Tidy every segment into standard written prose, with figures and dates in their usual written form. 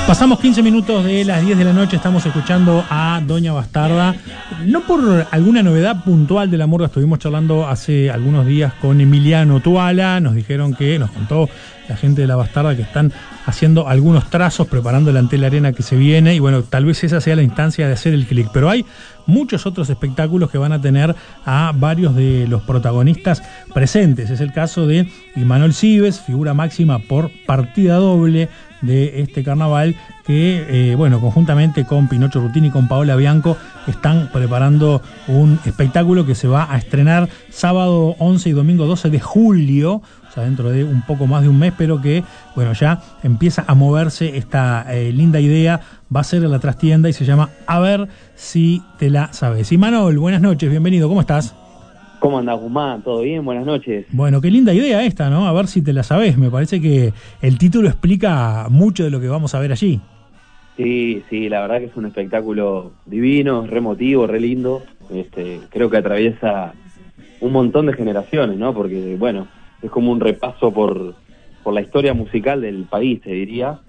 Pasamos 15 minutos de las 10 de la noche, estamos escuchando a Doña Bastarda. No por alguna novedad puntual de la murga, estuvimos charlando hace algunos días con Emiliano Tuala, nos contó la gente de la Bastarda que están haciendo algunos trazos, preparando el ante la arena que se viene, y bueno, tal vez esa sea la instancia de hacer el clic, pero hay muchos otros espectáculos que van a tener a varios de los protagonistas presentes. Es el caso de Imanol Cibes, figura máxima por partida doble de este carnaval, que conjuntamente con Pinocho Ruttini y con Paola Bianco están preparando un espectáculo que se va a estrenar sábado 11 y domingo 12 de julio, o sea, dentro de un poco más de un mes, pero que ya empieza a moverse esta linda idea. Va a ser en la trastienda y se llama A ver si te la sabes. Imanol, buenas noches, bienvenido, ¿cómo estás? ¿Cómo andás, Guzmán? ¿Todo bien? Buenas noches. Bueno, qué linda idea esta, ¿no? A ver si te la sabés. Me parece que el título explica mucho de lo que vamos a ver allí. Sí, la verdad que es un espectáculo divino, es re emotivo, re lindo. Creo que atraviesa un montón de generaciones, ¿no? Porque, es como un repaso por la historia musical del país, te diría.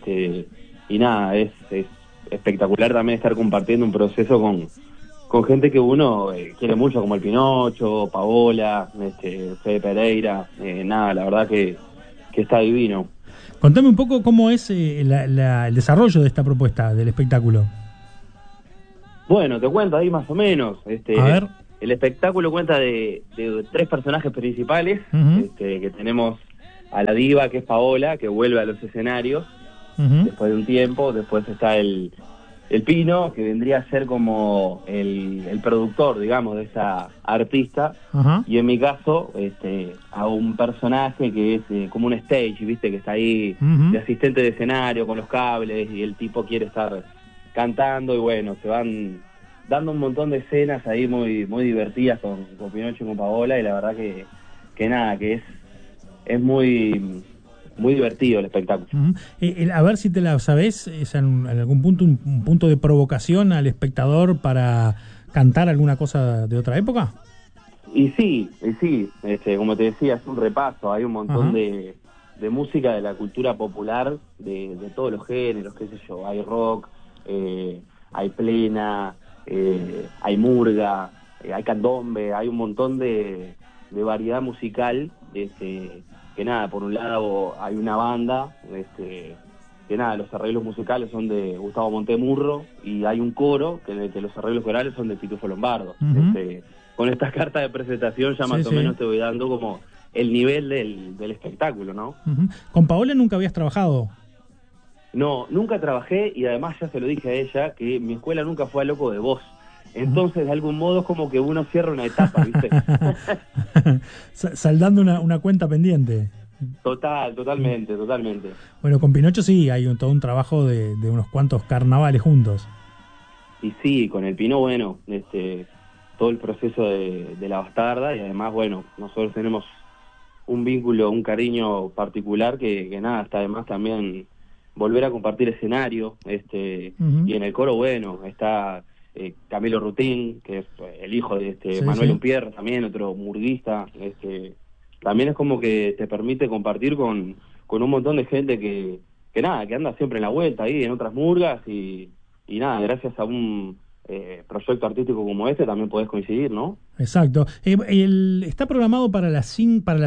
Y nada, es espectacular también estar compartiendo un proceso con gente que uno quiere mucho, como el Pinocho, Paola, Fede Pereira. La verdad que está divino. Contame un poco cómo es el desarrollo de esta propuesta del espectáculo. Bueno, te cuento ahí más o menos. A ver. El espectáculo cuenta de tres personajes principales. Uh-huh. Que tenemos a la diva, que es Paola, que vuelve a los escenarios uh-huh. después de un tiempo. Después está el Pino, que vendría a ser como el productor, digamos, de esta artista. Uh-huh. Y en mi caso, a un personaje que es como un stage, ¿viste? Que está ahí uh-huh. de asistente de escenario con los cables, y el tipo quiere estar cantando, y se van dando un montón de escenas ahí muy muy divertidas con Pinocho y con Paola, y la verdad que es muy muy divertido el espectáculo. Uh-huh. A ver si te la sabés, ¿es en algún punto un punto de provocación al espectador para cantar alguna cosa de otra época? Y sí, como te decía, es un repaso, hay un montón uh-huh. de música de la cultura popular, de todos los géneros, qué sé yo, hay rock, hay plena, hay murga, hay candombe, hay un montón de variedad musical, que nada, por un lado hay una banda, que nada, los arreglos musicales son de Gustavo Montemurro, y hay un coro que los arreglos corales son de Pitufo Lombardo. Uh-huh. Con estas cartas de presentación ya más o menos te voy dando como el nivel del espectáculo, ¿no? Uh-huh. ¿Con Paola nunca habías trabajado? No, nunca trabajé, y además ya se lo dije a ella, que mi escuela nunca fue a Loco de Voz. Entonces, de algún modo, es como que uno cierra una etapa, ¿viste? Saldando una cuenta pendiente. Totalmente. Bueno, con Pinocho sí, hay todo un trabajo de unos cuantos carnavales juntos. Y sí, con el Pino, todo el proceso de la Bastarda, y además, nosotros tenemos un vínculo, un cariño particular que nada, está además también volver a compartir escenario, uh-huh. y en el coro, está Camilo Rutín, que es el hijo de Manuel Umpierre, también otro murguista. También es como que te permite compartir con un montón de gente que anda siempre en la vuelta ahí en otras murgas, y nada, gracias a un proyecto artístico como este también podés coincidir, ¿no? Exacto. Está programado para las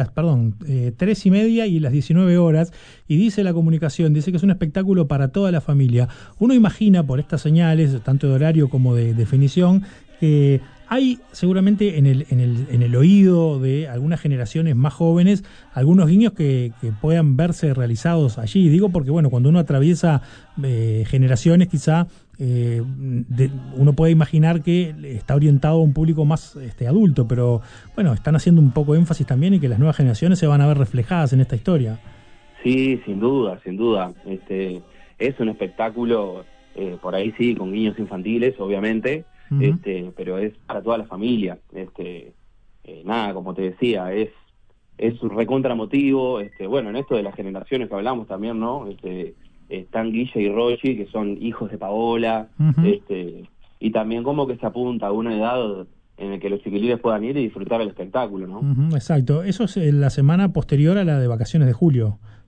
3:30 y las 19 horas, y dice la comunicación, dice que es un espectáculo para toda la familia. Uno imagina por estas señales, tanto de horario como de definición, que hay seguramente en el oído de algunas generaciones más jóvenes algunos guiños que puedan verse realizados allí. Digo porque, cuando uno atraviesa generaciones, quizá uno puede imaginar que está orientado a un público más adulto, pero están haciendo un poco énfasis también en que las nuevas generaciones se van a ver reflejadas en esta historia. Sí, sin duda. Es un espectáculo, por ahí sí, con guiños infantiles, obviamente, uh-huh. Pero es para toda la familia. Nada, como te decía, es un recontra motivo. En esto de las generaciones que hablamos también, ¿no? Están Guille y Rochi, que son hijos de Paola, uh-huh. Y también como que se apunta a una edad en la que los chiquilines puedan ir y disfrutar el espectáculo, ¿no? Uh-huh, exacto. Eso es la semana posterior a la de vacaciones de julio,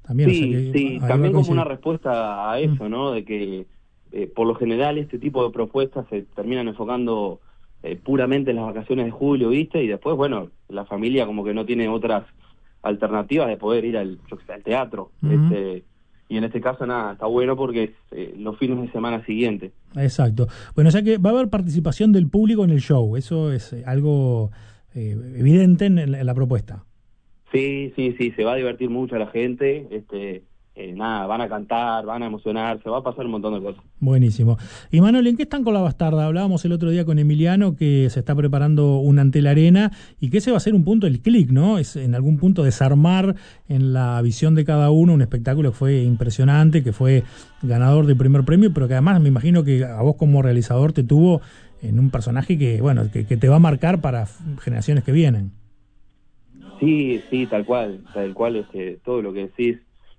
también. Sí, o sea que sí, también como una respuesta a eso, ¿no? De que por lo general este tipo de propuestas se terminan enfocando puramente en las vacaciones de julio, ¿viste? Y después, bueno, la familia como que no tiene otras alternativas de poder ir al teatro. Y en este caso, nada, está bueno porque es los fines de semana siguientes. Exacto. Bueno, o sea que va a haber participación del público en el show. Eso es algo evidente en la propuesta. Sí, sí, sí, se va a divertir mucho a la gente. Nada, van a cantar, van a emocionarse, va a pasar un montón de cosas. Buenísimo. Y Manuel, ¿en qué están con La Bastarda? Hablábamos el otro día con Emiliano que se está preparando una ante la arena y que ese va a ser un punto del clic, ¿no? Es en algún punto desarmar en la visión de cada uno un espectáculo que fue impresionante, que fue ganador de primer premio, pero que además me imagino que a vos como realizador te tuvo en un personaje que, bueno, que te va a marcar para generaciones que vienen. Sí, sí, tal cual, todo lo que decís.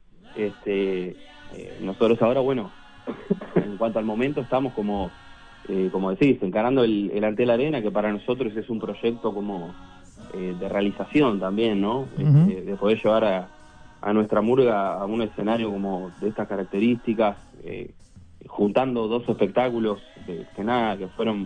Nosotros ahora, bueno, en cuanto al momento estamos como decís, encarando el Ante la Arena, que para nosotros es un proyecto como de realización también, ¿no? De poder llevar a nuestra murga a un escenario como de estas características, juntando dos espectáculos que fueron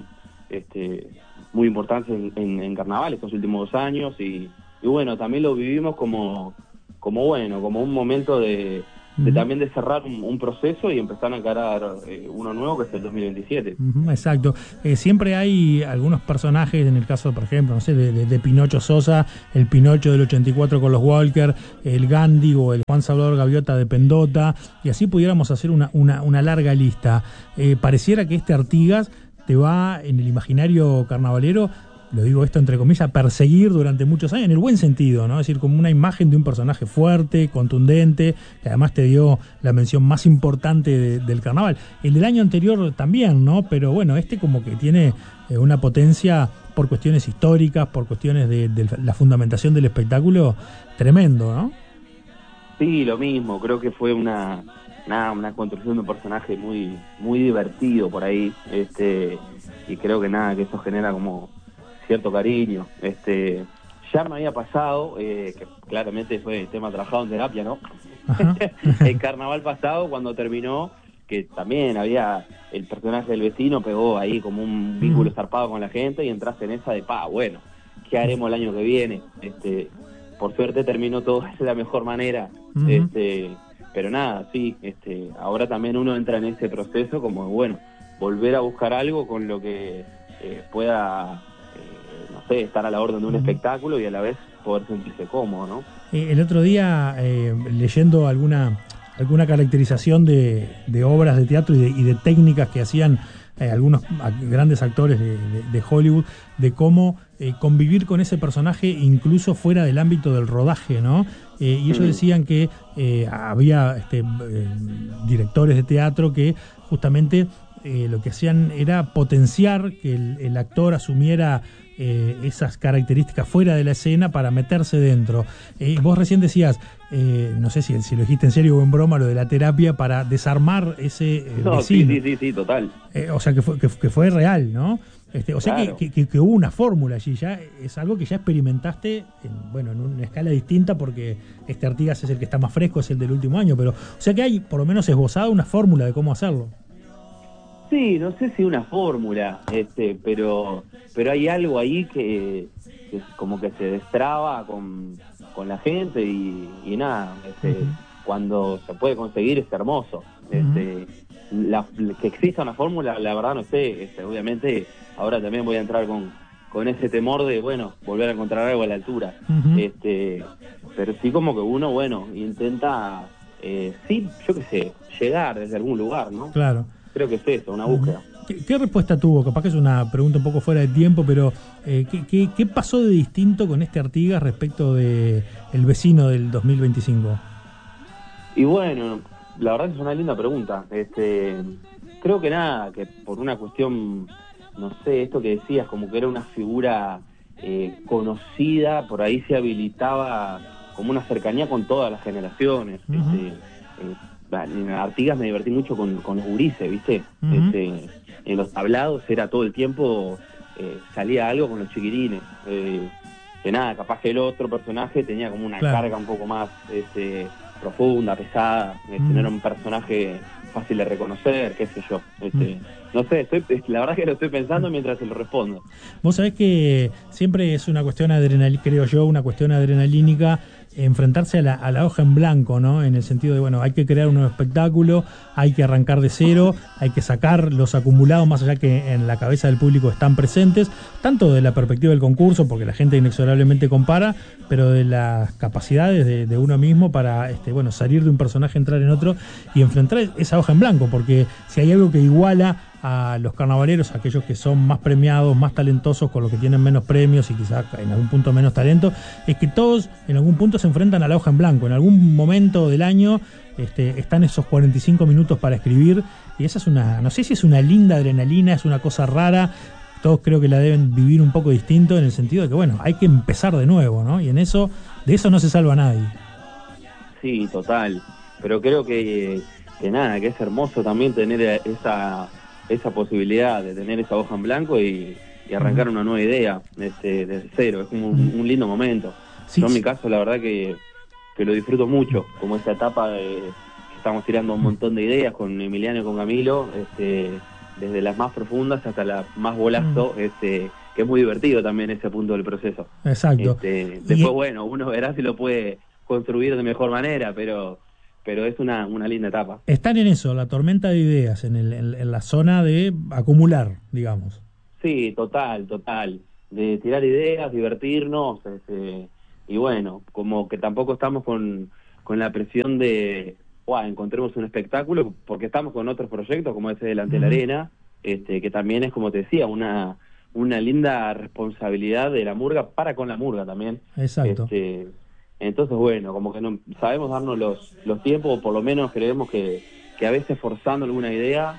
muy importantes en carnaval estos últimos 2 años y bueno, también lo vivimos como un momento de también de cerrar un proceso y empezar a encarar uno nuevo que es el 2027. Exacto. Siempre hay algunos personajes, en el caso, por ejemplo, no sé, de Pinocho Sosa, el Pinocho del 84 con los Walker, el Gandhi o el Juan Salvador Gaviota de Pendota, y así pudiéramos hacer una larga lista. Pareciera que este Artigas te va en el imaginario carnavalero, lo digo esto entre comillas, perseguir durante muchos años, en el buen sentido, ¿no? Es decir, como una imagen de un personaje fuerte, contundente, que además te dio la mención más importante del carnaval. El del año anterior también, ¿no? Pero bueno, como que tiene una potencia por cuestiones históricas, por cuestiones de la fundamentación del espectáculo, tremendo, ¿no? Sí, lo mismo, creo que fue una construcción de un personaje muy, muy divertido por ahí, y creo que eso genera como cierto cariño. Ya me había pasado, que claramente fue tema trabajado en terapia, ¿no? El carnaval pasado, cuando terminó, que también había el personaje del vecino, pegó ahí como un vínculo zarpado con la gente y entraste en esa de, bueno, ¿qué haremos el año que viene? Por suerte terminó todo de la mejor manera, pero nada, sí, ahora también uno entra en ese proceso como, bueno, volver a buscar algo con lo que pueda no sé, estar a la orden de un espectáculo y a la vez poder sentirse cómodo, ¿no? El otro día, leyendo alguna caracterización de obras de teatro y de técnicas que hacían algunos grandes actores de Hollywood, de cómo convivir con ese personaje incluso fuera del ámbito del rodaje, ¿no? Y ellos decían que había directores de teatro que justamente lo que hacían era potenciar que el actor asumiera esas características fuera de la escena para meterse dentro. Vos recién decías, no sé si lo dijiste en serio o en broma, lo de la terapia para desarmar ese vecino. Sí, total. O sea, que fue real, ¿no? O sea, claro. que hubo una fórmula allí, ya es algo que ya experimentaste en una escala distinta porque Artigas es el que está más fresco, es el del último año, pero o sea que hay por lo menos esbozada una fórmula de cómo hacerlo. Sí, no sé si una fórmula, pero hay algo ahí que como que se destraba con la gente y nada, cuando se puede conseguir es hermoso. Que exista una fórmula, la verdad no sé, obviamente ahora también voy a entrar con ese temor de, volver a encontrar algo a la altura. Pero sí como que uno, intenta, sí, yo qué sé, llegar desde algún lugar, ¿no? Claro. Creo que es eso, una búsqueda. ¿Qué respuesta tuvo? Capaz que es una pregunta un poco fuera de tiempo, pero ¿qué pasó de distinto con Artigas respecto de El Vecino del 2025? Y bueno, la verdad que es una linda pregunta. Creo que nada, que por una cuestión, no sé, esto que decías, como que era una figura conocida, por ahí se habilitaba como una cercanía con todas las generaciones. En Artigas me divertí mucho con los gurises, ¿viste? En los tablados era todo el tiempo, salía algo con los chiquirines. Que nada, capaz que el otro personaje tenía como una carga un poco más profunda, pesada, no era un personaje fácil de reconocer, qué sé yo. No sé, la verdad que lo estoy pensando mientras se lo respondo. Vos sabés que siempre es una cuestión adrenalínica, creo yo, una cuestión adrenalínica, enfrentarse a la hoja en blanco, ¿no? En el sentido de, bueno, hay que crear un nuevo espectáculo, hay que arrancar de cero, hay que sacar los acumulados más allá que en la cabeza del público están presentes, tanto de la perspectiva del concurso, porque la gente inexorablemente compara, pero de las capacidades de uno mismo para, bueno, salir de un personaje, entrar en otro y enfrentar esa hoja en blanco, porque si hay algo que iguala a los carnavaleros, aquellos que son más premiados, más talentosos, con los que tienen menos premios y quizás en algún punto menos talento, es que todos en algún punto se enfrentan a la hoja en blanco. En algún momento del año están esos 45 minutos para escribir, y esa es no sé si es una linda adrenalina, es una cosa rara. Todos creo que la deben vivir un poco distinto, en el sentido de que, bueno, hay que empezar de nuevo, ¿no? Y de eso no se salva nadie. Sí, total. Pero creo que nada, que es hermoso también tener esa posibilidad de tener esa hoja en blanco y arrancar una nueva idea desde cero. Es como un lindo momento. Sí, yo en mi caso la verdad que lo disfruto mucho, como esta etapa que estamos tirando un montón de ideas con Emiliano y con Camilo, desde las más profundas hasta las más bolazo, que es muy divertido también ese punto del proceso. Exacto. Después, bueno, uno verá si lo puede construir de mejor manera, pero es una linda etapa. Están en eso, la tormenta de ideas, en la zona de acumular, digamos. Sí, total. De tirar ideas, divertirnos, y bueno, como que tampoco estamos con la presión de, encontremos un espectáculo, porque estamos con otros proyectos, como ese delante de la arena, que también es, como te decía, una linda responsabilidad de la murga para con la murga también. Exacto. Entonces, bueno, como que no sabemos darnos los tiempos, o por lo menos creemos que a veces forzando alguna idea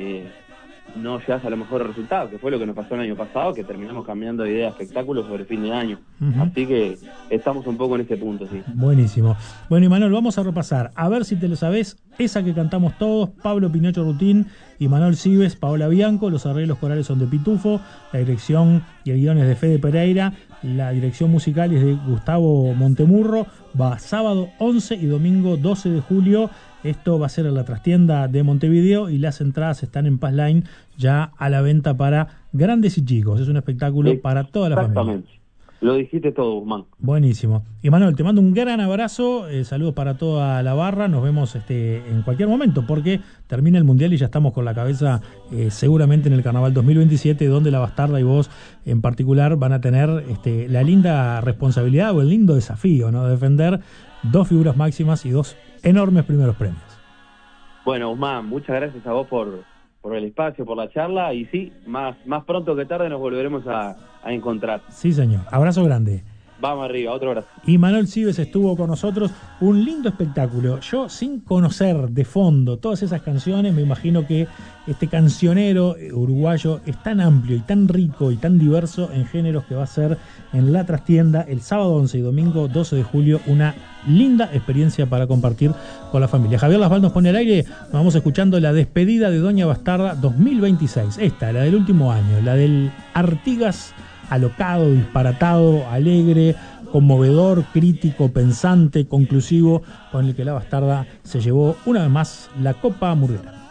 no llegas a lo mejor resultado, que fue lo que nos pasó el año pasado, que terminamos cambiando de idea de espectáculos sobre fin de año. Así que estamos un poco en ese punto, sí. Buenísimo. Bueno, Imanol, vamos a repasar, a ver si te lo sabés, esa que cantamos todos, Pablo Pinocho Rutín, Imanol Cibes, Paola Bianco, los arreglos corales son de Pitufo, la dirección y el guion es de Fede Pereira, la dirección musical es de Gustavo Montemurro. Va sábado 11 y domingo 12 de julio. Esto va a ser en la trastienda de Montevideo y las entradas están en Pass Line ya a la venta para grandes y chicos. Es un espectáculo para toda la familia. Exactamente. Lo dijiste todo, Guzmán. Buenísimo. Imanol, te mando un gran abrazo, saludos para toda la barra, nos vemos en cualquier momento, porque termina el Mundial y ya estamos con la cabeza seguramente en el Carnaval 2027, donde la Bastarda y vos en particular van a tener la linda responsabilidad o el lindo desafío, ¿no? De defender 2 figuras máximas y 2 enormes primeros premios. Bueno, Guzmán, muchas gracias a vos por el espacio, por la charla, y sí, más pronto que tarde nos volveremos a encontrar. Sí, señor. Abrazo grande. Vamos arriba, otro abrazo. Imanol Cibes estuvo con nosotros, un lindo espectáculo. Yo, sin conocer de fondo todas esas canciones, me imagino que este cancionero uruguayo es tan amplio y tan rico y tan diverso en géneros que va a ser en la trastienda el sábado 11 y domingo 12 de julio, una linda experiencia para compartir con la familia. Javier Lasval nos pone al aire, nos vamos escuchando la despedida de Doña Bastarda 2026, esta, la del último año, la del Artigas alocado, disparatado, alegre, conmovedor, crítico, pensante, conclusivo, con el que la Bastarda se llevó una vez más la Copa Murguera.